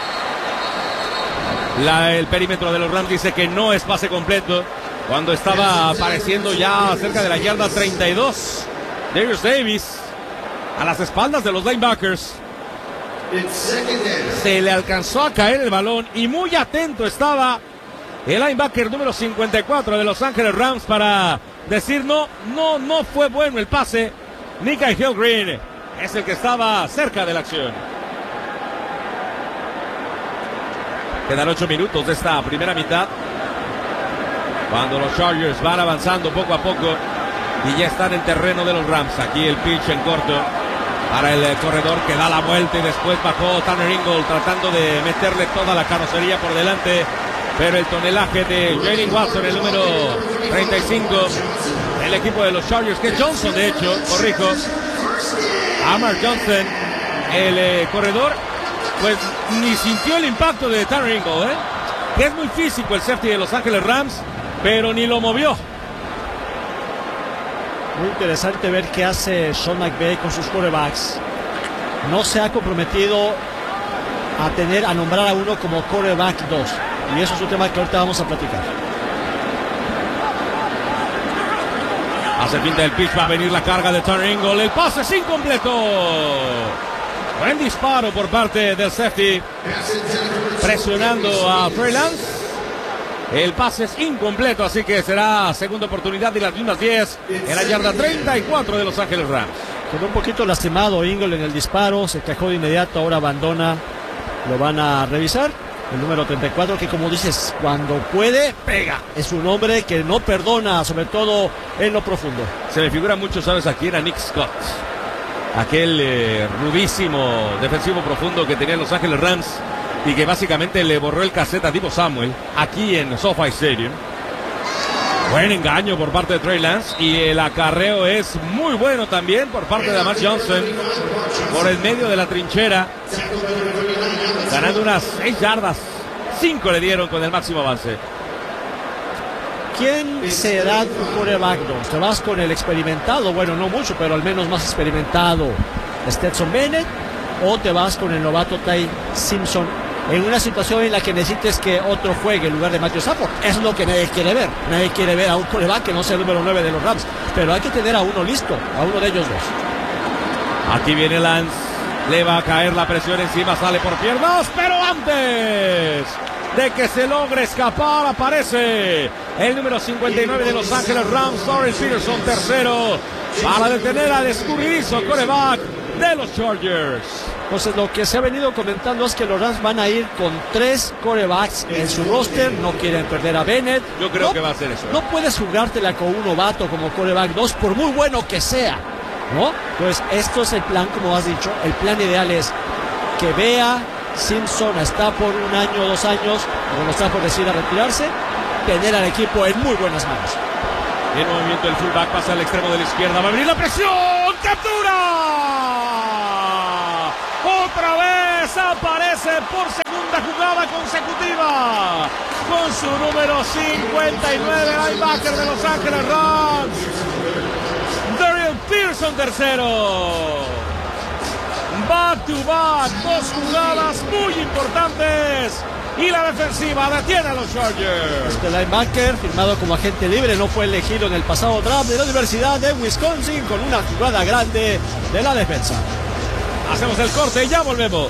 El perímetro de los Rams dice que no es pase completo, cuando estaba apareciendo ya cerca de la yarda 32. Darius Davis a las espaldas de los linebackers. Se le alcanzó a caer el balón y muy atento estaba el linebacker número 54 de Los Ángeles Rams para decir no fue bueno el pase. Nikhai Hill-Green es el que estaba cerca de la acción. Quedan 8 minutos de esta primera mitad, cuando los Chargers van avanzando poco a poco y ya están en terreno de los Rams. Aquí el pitch en corto para el corredor que da la vuelta y después bajó Tanner Ingle tratando de meterle toda la carrocería por delante, pero el tonelaje de Jalen Watson, el número 35 del equipo de los Chargers, que es Johnson de hecho, corrijo, Amar Johnson, el corredor, pues ni sintió el impacto de Tanner Ingle, que es muy físico el safety de Los Ángeles Rams, pero ni lo movió. Muy interesante ver qué hace Sean McVay con sus quarterbacks. No se ha comprometido a nombrar a uno como quarterback 2. Y eso es un tema que ahorita vamos a platicar. Hace pinta del pitch, va a venir la carga de Tanner Ingle. El pase es incompleto. Buen disparo por parte del safety, presionando a Trey Lance. El pase es incompleto, así que será segunda oportunidad y las mismas 10 en la yarda 34 de Los Ángeles Rams. Quedó un poquito lastimado Ingle en el disparo, se cajó de inmediato, ahora abandona, lo van a revisar. El número 34, que como dices, cuando puede, pega. Es un hombre que no perdona, sobre todo en lo profundo. Se me figura mucho, ¿sabes? Aquí era Nick Scott, aquel rudísimo defensivo profundo que tenía Los Ángeles Rams y que básicamente le borró el cassette a Deebo Samuel aquí en SoFi Stadium. Buen engaño por parte de Trey Lance y el acarreo es muy bueno también por parte de Amar Johnson por el medio de la trinchera, ganando unas 6 yardas. 5 le dieron con el máximo avance. ¿Quién será tu quarterback 2? ¿Te vas con el experimentado? Bueno, no mucho, pero al menos más experimentado, Stetson Bennett, o te vas con el novato Ty Simpson en una situación en la que necesites que otro juegue en lugar de Matthew Stafford? Es lo que nadie quiere ver. Nadie quiere ver a un quarterback que no sea el número 9 de los Rams, pero hay que tener a uno listo, a uno de ellos dos. Aquí viene Lance, le va a caer la presión encima, sale por piernas, pero antes de que se logre escapar aparece el número 59 de Los Ángeles Rams, Dory Peterson, tercero, para detener al escurridizo quarterback de los Chargers. Entonces lo que se ha venido comentando es que los Rams van a ir con 3 quarterbacks en su roster, no quieren perder a Bennett. Yo creo que va a ser eso. No puedes jugártela con un novato como quarterback 2, por muy bueno que sea, ¿no? Entonces esto es el plan, como has dicho. El plan ideal es que vea Simpson está por 1 año, 2 años, pero no está por decidir a retirarse. Tener al equipo en muy buenas manos. En movimiento el fullback pasa al extremo de la izquierda. Va a venir la presión. ¡Captura! Otra vez aparece por segunda jugada consecutiva con su número 59, linebacker de Los Ángeles Rams, Daryl Pearson, tercero. Back to back, 2 jugadas muy importantes y la defensiva detiene a los Chargers. Este linebacker, firmado como agente libre, no fue elegido en el pasado draft de la Universidad de Wisconsin, con una jugada grande de la defensa. Hacemos el corte y ya volvemos.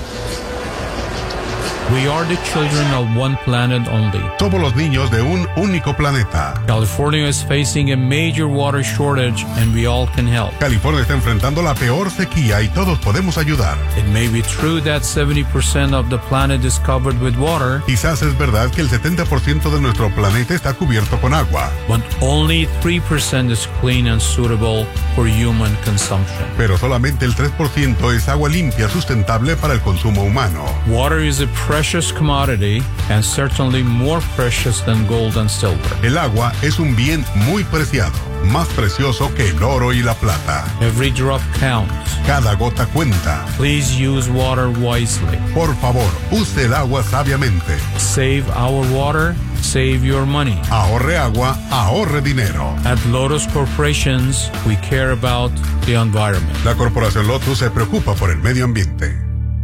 We are the children of one planet only. Somos los niños de un único planeta. California is facing a major water shortage and we all can help. California está enfrentando la peor sequía y todos podemos ayudar. It may be true that 70% of the planet is covered with water. Quizás es verdad que el 70% de nuestro planeta está cubierto con agua. But only 3% is clean and suitable for human consumption. Pero solamente el 3% es agua limpia sustentable para el consumo humano. Water is a precious commodity and certainly more precious than gold and silver. El agua es un bien muy preciado, más precioso que el oro y la plata. Every drop counts. Cada gota cuenta. Please use water wisely. Por favor, use el agua sabiamente. Save our water, save your money. Ahorre agua, ahorre dinero. At Lotus Corporations, we care about the environment. La corporación Lotus se preocupa por el medio ambiente.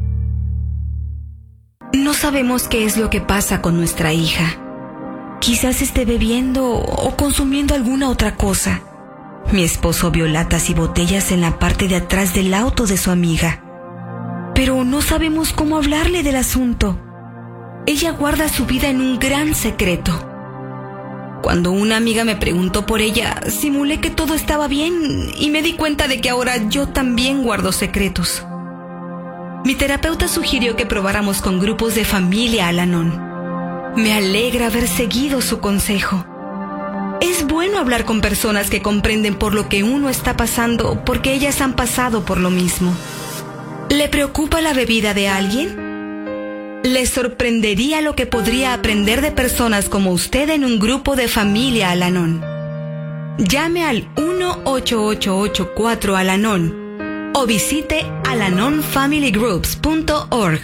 No sabemos qué es lo que pasa con nuestra hija. Quizás esté bebiendo o consumiendo alguna otra cosa. Mi esposo vio latas y botellas en la parte de atrás del auto de su amiga. Pero no sabemos cómo hablarle del asunto. Ella guarda su vida en un gran secreto. Cuando una amiga me preguntó por ella, simulé que todo estaba bien y me di cuenta de que ahora yo también guardo secretos. Mi terapeuta sugirió que probáramos con grupos de familia Al-Anon. Me alegra haber seguido su consejo. Es bueno hablar con personas que comprenden por lo que uno está pasando, porque ellas han pasado por lo mismo. ¿Le preocupa la bebida de alguien? ¿Le sorprendería lo que podría aprender de personas como usted en un grupo de familia Al-Anon? Llame al 1-8884-Al-Anon o visite alanonfamilygroups.org.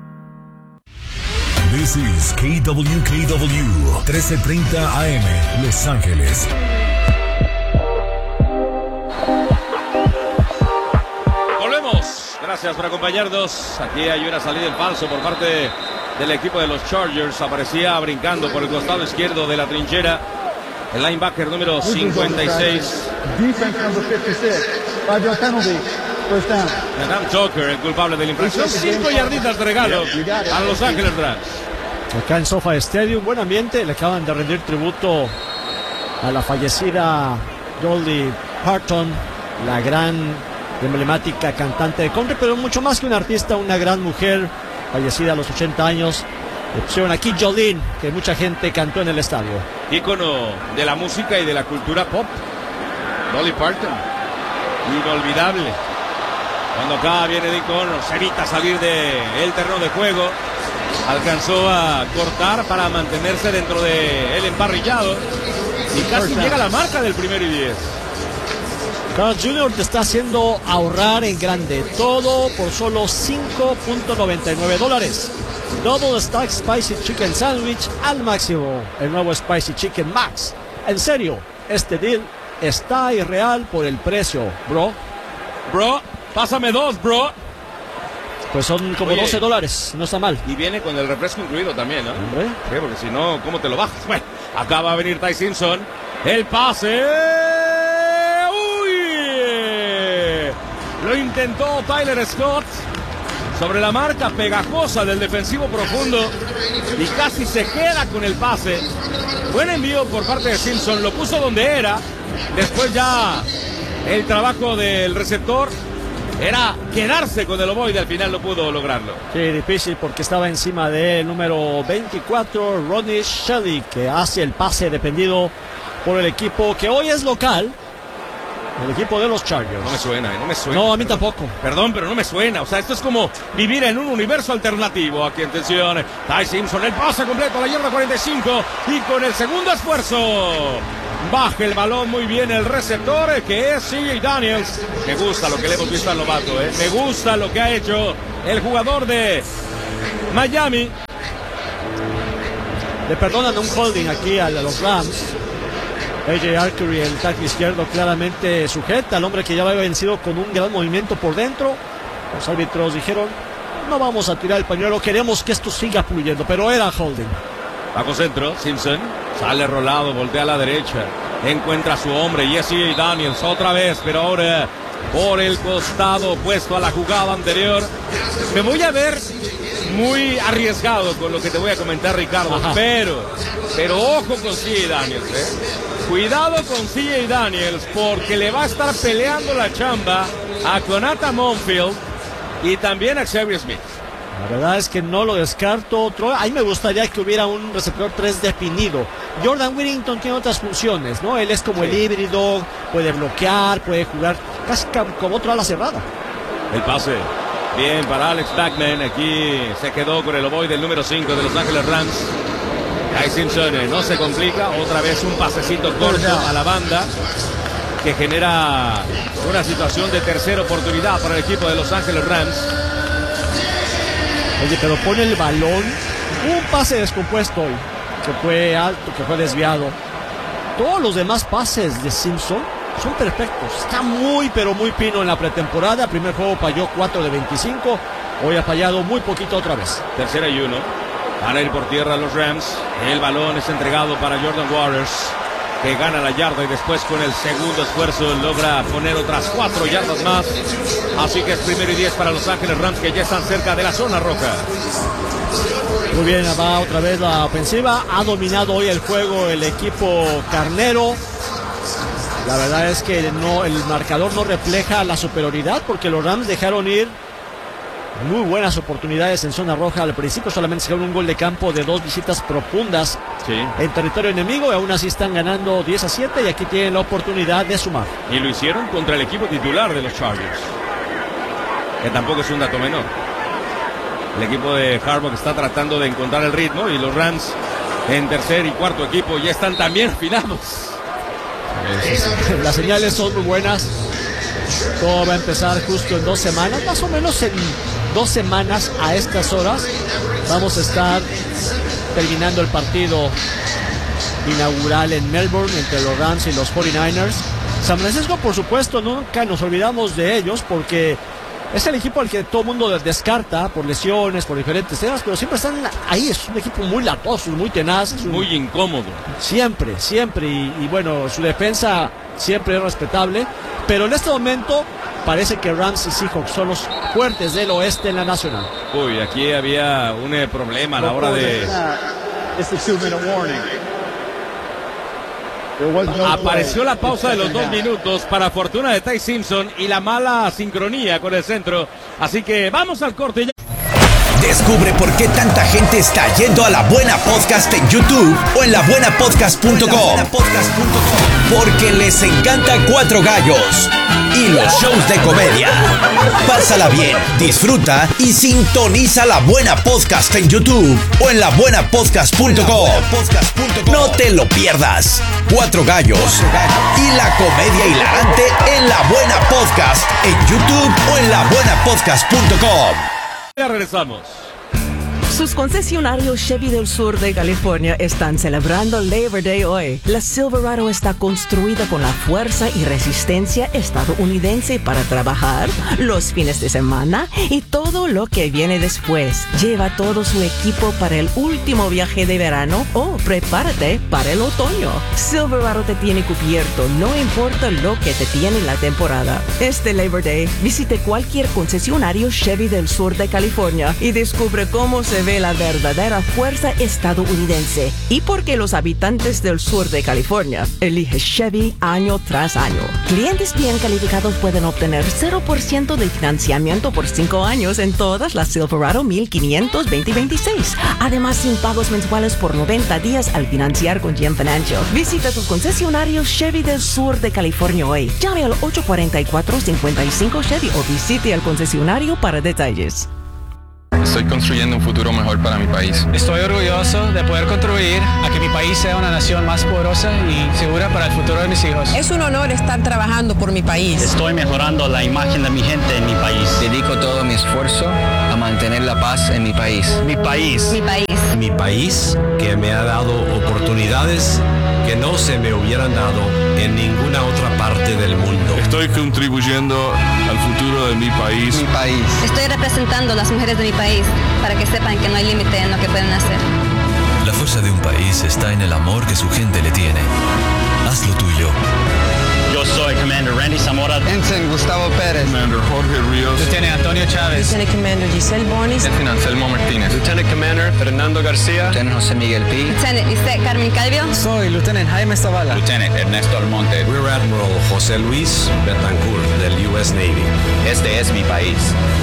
This is KWKW 1330 AM, Los Ángeles. Volvemos. Gracias por acompañarnos. Aquí hay una salida en falso por parte del equipo de los Chargers. Aparecía brincando por el costado izquierdo de la trinchera el linebacker número 56. Defense number 56. Roger, penalty. First down. Adam Tucker, el culpable de la infracción. 5 yarditas de regalo a Los Ángeles Rams. Acá en SoFi Stadium, buen ambiente. Le acaban de rendir tributo a la fallecida Dolly Parton, la gran y emblemática cantante de country, pero mucho más que una artista, una gran mujer, fallecida a los 80 años. Le pusieron aquí Jolene, que mucha gente cantó en el estadio. Ícono de la música y de la cultura pop. Dolly Parton, inolvidable. Cuando acá viene Dean Connors, evita salir del terreno de juego. Alcanzó a cortar para mantenerse dentro del emparrillado y casi llega a la marca del 1º y 10. Carl Jr. te está haciendo ahorrar en grande. Todo por solo $5.99. Double Stack Spicy Chicken Sandwich al máximo. El nuevo Spicy Chicken Max. En serio, este deal está irreal por el precio, bro. Bro, pásame 2, bro. Pues son como $12, no está mal. Y viene con el refresco incluido también, ¿no? ¿Sí? Porque si no, ¿cómo te lo bajas? Bueno, acá va a venir Ty Simpson. El pase. ¡Uy! Lo intentó Tyler Scott sobre la marca pegajosa del defensivo profundo y casi se queda con el pase. Buen envío por parte de Simpson. Lo puso donde era. Después ya el trabajo del receptor era quedarse con el ovoide, al final no pudo lograrlo. Sí, difícil porque estaba encima del número 24, Rodney Shelley, que hace el pase defendido por el equipo que hoy es local. El equipo de los Chargers. No me suena. No, a mí tampoco. Perdón, pero no me suena. O sea, esto es como vivir en un universo alternativo. Aquí, atención. Ty Simpson, el pase completo a la yarda 45. Y con el segundo esfuerzo, baja el balón muy bien el receptor, que es C.J. Daniels. Me gusta lo que le hemos visto al novato. Me gusta lo que ha hecho el jugador de Miami. Le perdonan un holding aquí a los Rams. A.J. Archery, el tackle izquierdo, claramente sujeta al hombre que ya lo había vencido con un gran movimiento por dentro. Los árbitros dijeron: no vamos a tirar el pañuelo, queremos que esto siga fluyendo, pero era holding. Bajo centro, Simpson sale rolado, voltea a la derecha, encuentra a su hombre, Jesse Daniels otra vez, pero ahora por el costado opuesto a la jugada anterior. Me voy a ver muy arriesgado con lo que te voy a comentar, Ricardo. Pero ojo con C.J. Daniels, Cuidado con C.J. Daniels, porque le va a estar peleando la chamba a Konata Monfield y también a Xavier Smith. La verdad es que no lo descarto. Ahí me gustaría que hubiera un receptor 3 definido. Jordan Whittington tiene otras funciones, ¿no? Él es como el híbrido, puede bloquear, puede jugar casi como otro ala cerrada. El pase, bien para Alex Bachman. Aquí se quedó con el ovoide del número 5 de Los Ángeles Rams. Ty Simpson no se complica. Otra vez un pasecito corto a la banda que genera una situación de tercera oportunidad para el equipo de Los Ángeles Rams. Oye, pero pone el balón. Un pase descompuesto hoy, que fue alto, que fue desviado. Todos los demás pases de Simpson son perfectos. Está muy, pero muy fino en la pretemporada. Primer juego falló 4 de 25. Hoy ha fallado muy poquito otra vez. 3rd y 1. Van a ir por tierra los Rams. El balón es entregado para Jordan Waters, que gana la yarda y después con el segundo esfuerzo logra poner otras 4 yardas más. Así que es 1º y 10 para Los Ángeles Rams, que ya están cerca de la zona roja. Muy bien, va otra vez la ofensiva. Ha dominado hoy el juego el equipo carnero. La verdad es que el marcador no refleja la superioridad, porque los Rams dejaron ir muy buenas oportunidades en zona roja. Al principio solamente se dieron un gol de campo de 2 visitas profundas en territorio enemigo, y aún así están ganando 10-7, y aquí tienen la oportunidad de sumar. Y lo hicieron contra el equipo titular de los Chargers, que tampoco es un dato menor. El equipo de Harbaugh está tratando de encontrar el ritmo, y los Rams en tercer y cuarto equipo ya están también afinados. Las señales son muy buenas. Todo va a empezar justo en 2 semanas, más o menos en 2 semanas a estas horas. Vamos a estar terminando el partido inaugural en Melbourne entre los Rams y los 49ers. San Francisco, por supuesto, nunca nos olvidamos de ellos, porque es el equipo al que todo el mundo descarta por lesiones, por diferentes temas, pero siempre están ahí. Es un equipo muy latoso, muy tenaz, muy incómodo. Siempre. Y bueno, su defensa siempre es respetable, pero en este momento parece que Rams y Seahawks son los fuertes del oeste en la nacional. Uy, aquí había un problema a la hora de... Apareció la pausa de los 2 minutos para fortuna de Ty Simpson y la mala sincronía con el centro. Así que vamos al corte. Descubre por qué tanta gente está yendo a La Buena Podcast en YouTube o en labuenapodcast.com. Porque les encanta Cuatro Gallos y los shows de comedia. Pásala bien, disfruta y sintoniza La Buena Podcast en YouTube o en labuenapodcast.com. No te lo pierdas. Cuatro Gallos y la comedia hilarante en La Buena Podcast en YouTube o en labuenapodcast.com. Ya regresamos. Sus concesionarios Chevy del sur de California están celebrando Labor Day hoy. La Silverado está construida con la fuerza y resistencia estadounidense para trabajar los fines de semana y todo lo que viene después. Lleva todo su equipo para el último viaje de verano o prepárate para el otoño. Silverado te tiene cubierto, no importa lo que te tiene la temporada. Este Labor Day, visite cualquier concesionario Chevy del sur de California y descubre cómo se ve la verdadera fuerza estadounidense y por qué los habitantes del sur de California eligen Chevy año tras año. Clientes bien calificados pueden obtener 0% de financiamiento por 5 años en todas las Silverado 1500 2026. Además, sin pagos mensuales por 90 días al financiar con GM Financial. Visita tus concesionarios Chevy del sur de California hoy. Llame al 844-55 Chevy o visite al concesionario para detalles. Estoy construyendo un futuro mejor para mi país. Estoy orgulloso de poder contribuir a que mi país sea una nación más poderosa y segura para el futuro de mis hijos. Es un honor estar trabajando por mi país. Estoy mejorando la imagen de mi gente en mi país. Dedico todo mi esfuerzo a mantener la paz en mi país. Mi país. Mi país. Mi país, que me ha dado oportunidades que no se me hubieran dado en ninguna otra parte del mundo. Estoy contribuyendo al futuro de mi país. Mi país. Estoy representando a las mujeres de mi país para que sepan que no hay límite en lo que pueden hacer. La fuerza de un país está en el amor que su gente le tiene. Haz lo tuyo. Yo soy Commander Randy Zamora. Ensign Gustavo Pérez. Commander Jorge Ríos. Lieutenant Antonio Chávez. Lieutenant Commander Giselle Bonis. Lieutenant Anselmo Martínez. Lieutenant Commander Fernando García. Lieutenant José Miguel P. Lieutenant Lisette Carmen Calvio. Soy Lieutenant Jaime Zavala. Lieutenant Ernesto Almonte. Rear Admiral José Luis Betancourt del U.S. Navy. Este es mi país.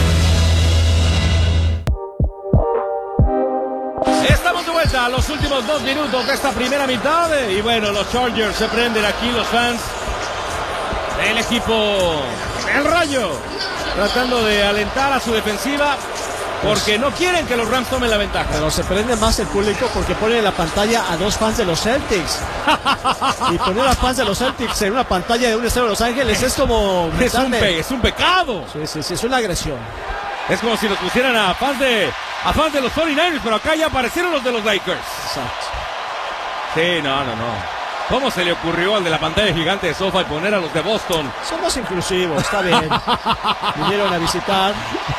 Estamos de vuelta a los últimos 2 minutos de esta primera mitad. Y bueno, los Chargers se prenden aquí, los fans del equipo El Rayo, tratando de alentar a su defensiva porque no quieren que los Rams tomen la ventaja. Pero se prende más el público porque ponen en la pantalla a 2 fans de los Celtics. Y poner a fans de los Celtics en una pantalla de un estadio de Los Ángeles es como... Es un pecado. Sí, es una agresión. Es como si nos pusieran a fans de los 49ers, pero acá ya aparecieron los de los Lakers. Exacto. Sí, no. ¿Cómo se le ocurrió al de la pantalla gigante de SoFi poner a los de Boston? Somos inclusivos, está bien. Vinieron a visitar.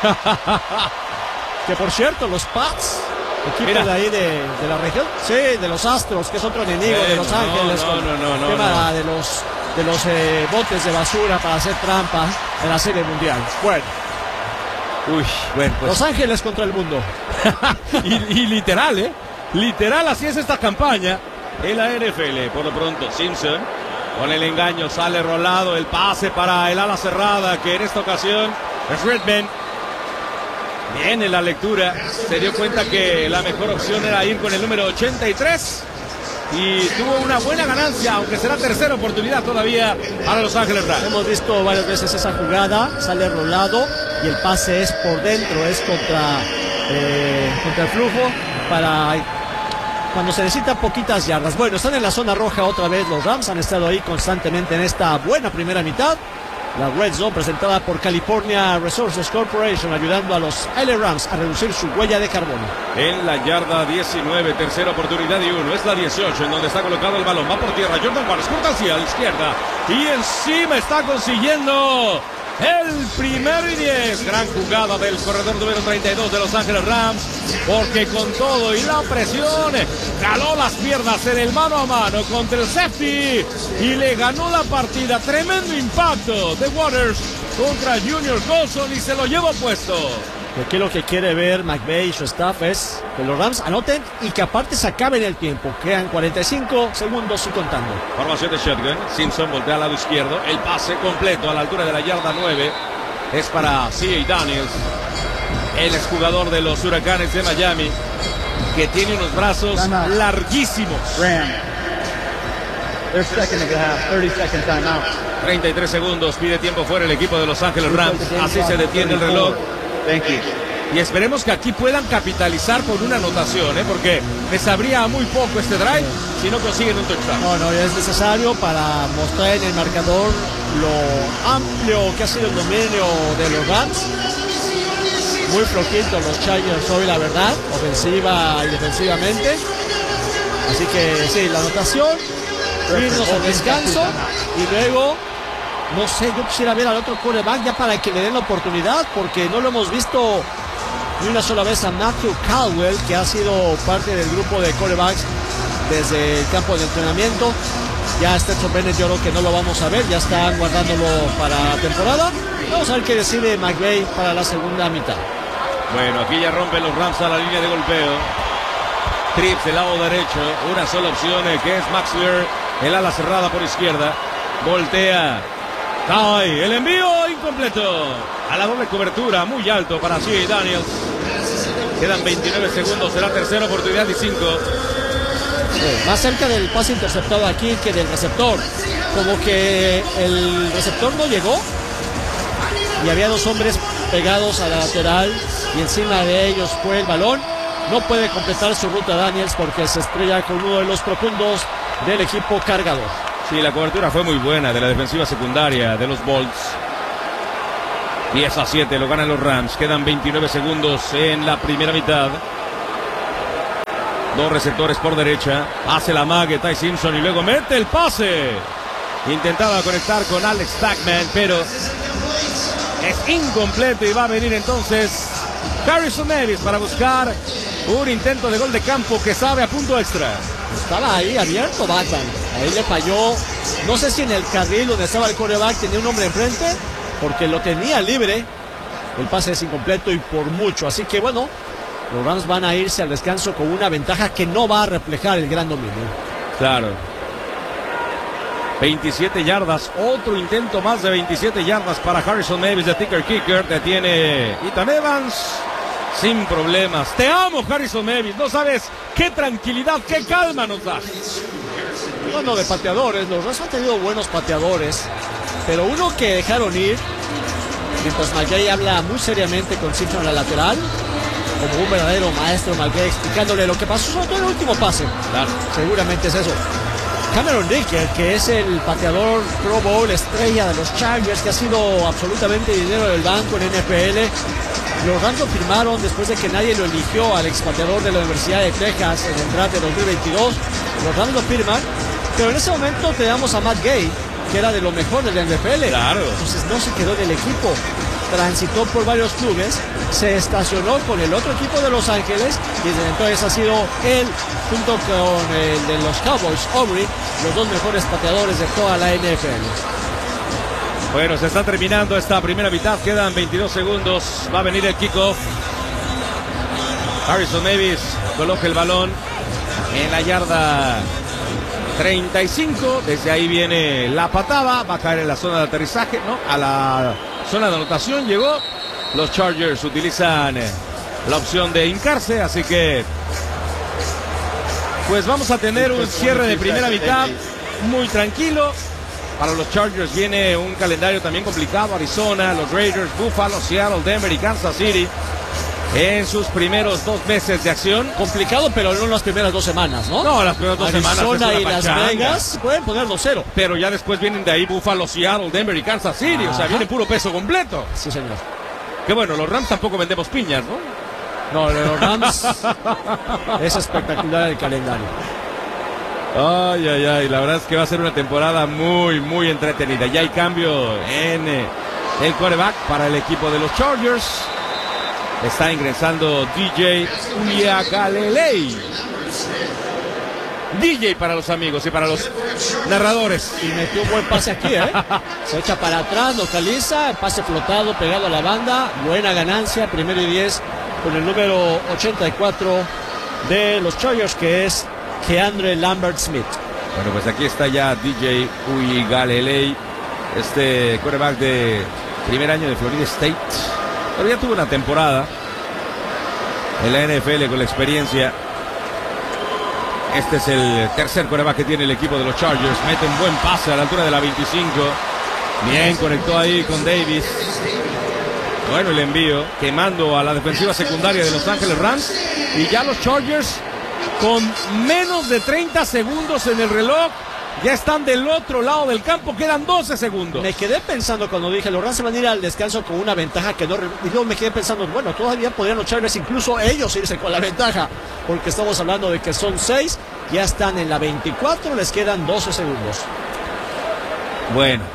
Que por cierto, los Pats, equipo de ahí de la región, sí, de los Astros, que es otro enemigo de Los Ángeles. No. Tema de los botes de basura para hacer trampa en la Serie Mundial. Bueno. Pues. Los Ángeles contra el mundo. y literal, literal, así es esta campaña en la NFL. Por lo pronto, Simpson con el engaño sale rolado, el pase para el ala cerrada, que en esta ocasión es Redman. Bien en la lectura, se dio cuenta que la mejor opción era ir con el número 83 y tuvo una buena ganancia, aunque será tercera oportunidad todavía para Los Ángeles Rams. Hemos visto varias veces esa jugada, sale rolado y el pase es por dentro, es contra el flujo para cuando se necesitan poquitas yardas. Bueno, están en la zona roja otra vez los Rams, han estado ahí constantemente en esta buena primera mitad. La Red Zone presentada por California Resources Corporation, ayudando a los LA Rams a reducir su huella de carbono. En la yarda 19, tercera oportunidad y 1, es la 18 en donde está colocado el balón. Va por tierra, Jordan Barnes corta hacia la izquierda y encima está consiguiendo el 1-y-10. Gran jugada del corredor número 32 de Los Ángeles Rams, porque con todo y la presión jaló las piernas en el mano a mano contra el safety y le ganó la partida. Tremendo impacto de Waters contra Junior Colson y se lo lleva puesto. Aquí lo que quiere ver McVay y su staff es que los Rams anoten y que aparte se acaben el tiempo. Quedan 45 segundos y contando. Formación de shotgun. Simpson voltea al lado izquierdo. El pase completo a la altura de la yarda 9 es para C.A. Daniels, el exjugador de los Huracanes de Miami, que tiene unos brazos larguísimos. 33 segundos, pide tiempo fuera el equipo de Los Ángeles Rams. Así se detiene el reloj. Y esperemos que aquí puedan capitalizar con una anotación, porque les sabría muy poco este drive si no consiguen un touchdown. No, es necesario para mostrar en el marcador lo amplio que ha sido el dominio de los Rams. Muy flojito los Chargers hoy, la verdad, ofensiva y defensivamente. Así que sí, la anotación, irnos al descanso y luego... No sé, yo quisiera ver al otro quarterback ya para que le den la oportunidad, porque no lo hemos visto ni una sola vez a Matthew Caldwell, que ha sido parte del grupo de quarterbacks desde el campo de entrenamiento. Ya Stetson Bennett yo creo que no lo vamos a ver, ya están guardándolo para la temporada. Vamos a ver qué decide McVay para la segunda mitad. Bueno, aquí ya rompen los Rams a la línea de golpeo. Trips del lado derecho. Una sola opción que es Maxwell. El ala cerrada por izquierda. Voltea. Cae. El envío incompleto. A la doble cobertura. Muy alto para C.J. Daniels. Quedan 29 segundos. Será tercera oportunidad y 5. Más cerca del pase interceptado aquí que del receptor. Como que el receptor no llegó. Y había dos hombres pegados a la lateral. Y encima de ellos fue el balón. No puede completar su ruta Daniels porque se estrella con uno de los profundos del equipo cargador. Sí, la cobertura fue muy buena de la defensiva secundaria de los Bolts. 10-7 lo ganan los Rams. Quedan 29 segundos en la primera mitad. Dos receptores por derecha. Hace la mague Ty Simpson y luego mete el pase. Intentaba conectar con Alex Stackman, pero es incompleto y va a venir entonces Harrison Davis para buscar un intento de gol de campo que sabe a punto extra. Estaba ahí abierto Batman. Ahí le falló. No sé si en el carril donde estaba el quarterback tenía un hombre enfrente, porque lo tenía libre. El pase es incompleto y por mucho. Así que bueno, los Rams van a irse al descanso con una ventaja que no va a reflejar el gran dominio. Claro. 27 yardas. Otro intento más de 27 yardas para Harrison Davis de Ticker Kicker. Detiene Ethan Evans. Sin problemas. Te amo, Harrison Davis. No sabes qué tranquilidad, qué calma nos da. Bueno, de pateadores, los Rams han tenido buenos pateadores, pero uno que dejaron ir, mientras McGay habla muy seriamente con Simpson en la lateral, como un verdadero maestro McGay, explicándole lo que pasó, sobre todo el último pase. Claro. Seguramente es eso. Cameron Dicker, que es el pateador Pro Bowl estrella de los Chargers, que ha sido absolutamente dinero del banco en NFL. Los Rams lo firmaron después de que nadie lo eligió al expateador de la Universidad de Texas en el draft de 2022. Los Rams lo firman, pero en ese momento tenemos a Matt Gay, que era de lo mejor del NFL. Claro. Entonces no se quedó del equipo. Transitó por varios clubes, se estacionó con el otro equipo de Los Ángeles y desde entonces ha sido él, junto con el de los Cowboys, Aubrey, los dos mejores pateadores de toda la NFL. Bueno, se está terminando esta primera mitad, quedan 22 segundos, va a venir el kickoff. Harrison Davis coloca el balón en la yarda 35, desde ahí viene la patada, va a caer en la zona de aterrizaje, ¿no? A la zona de anotación llegó. Los Chargers utilizan la opción de hincarse, así que pues vamos a tener un cierre de primera mitad muy tranquilo. Para los Chargers viene un calendario también complicado. Arizona, los Raiders, Buffalo, Seattle, Denver y Kansas City en sus primeros 2 meses de acción. Complicado, pero no en las primeras 2 semanas, ¿no? No, las primeras 2 semanas. Arizona y Las Vegas pueden poner 2-0. Pero ya después vienen de ahí Buffalo, Seattle, Denver y Kansas City. O sea, viene puro peso completo. Sí, señor. Que bueno, los Rams tampoco vendemos piñas, ¿no? No, los Rams es espectacular el calendario. Ay, ay, ay, la verdad es que va a ser una temporada muy, muy entretenida. Ya hay cambio en el quarterback para el equipo de los Chargers. Está ingresando DJ Uiagalelei. DJ para los amigos y para los narradores. Y metió un buen pase aquí, ¿eh? Se echa para atrás, localiza, el pase flotado, pegado a la banda. Buena ganancia, 1º y 10 con el número 84 de los Chargers, que es Keandre Lambert Smith. Bueno, pues aquí está ya DJ Uiagalelei, este quarterback de primer año de Florida State. Pero ya tuvo una temporada en la NFL con la experiencia. Este es el tercer quarterback que tiene el equipo de los Chargers. Mete un buen pase a la altura de la 25. Bien, conectó ahí con Davis. Bueno, el envío quemando a la defensiva secundaria de Los Ángeles Rams. Y ya los Chargers, con menos de 30 segundos en el reloj, ya están del otro lado del campo. Quedan 12 segundos. Me quedé pensando cuando dije, los Rams se van a ir al descanso con una ventaja que no... Y luego me quedé pensando, bueno, todavía podrían los Chargers incluso ellos irse con la ventaja. Porque estamos hablando de que son 6, ya están en la 24, les quedan 12 segundos. Bueno.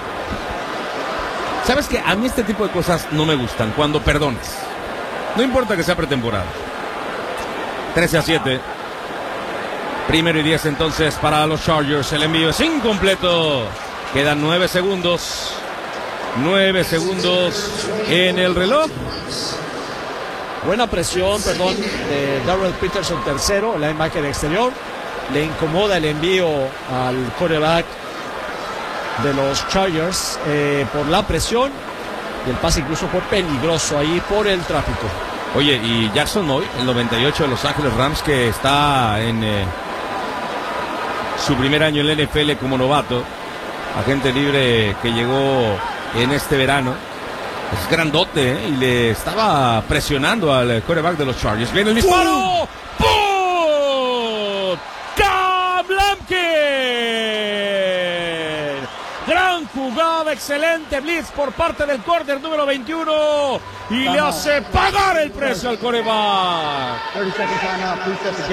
¿Sabes qué? A mí este tipo de cosas no me gustan, cuando perdones. No importa que sea pretemporada. 13-7. 1º y 10 entonces para los Chargers. El envío es incompleto. Quedan 9 segundos. 9 segundos en el reloj. Buena presión, de Darrell Peterson tercero, el linebacker exterior. Le incomoda el envío al quarterback de los Chargers por la presión. Y el pase incluso fue peligroso ahí por el tráfico. Oye, y Jackson Moy, el 98 de Los Ángeles Rams, que está en su primer año en la NFL como novato, agente libre que llegó en este verano. Es grandote, y le estaba presionando al quarterback de los Chargers. Viene el disparo. ¡Pum! ¡Cam Lemkin! Gran jugada, excelente blitz por parte del quarter número 21 y le hace pagar el precio al quarterback.